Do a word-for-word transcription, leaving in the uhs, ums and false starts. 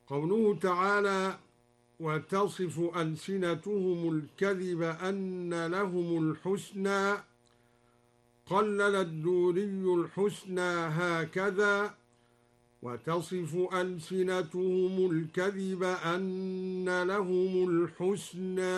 قوله تعالى وتصف ألسنتهم الكذب أن لهم الحسنى، قلل الدوري الحسنى هكذا وتصف ألسنتهم الكذب أن لهم الحسنى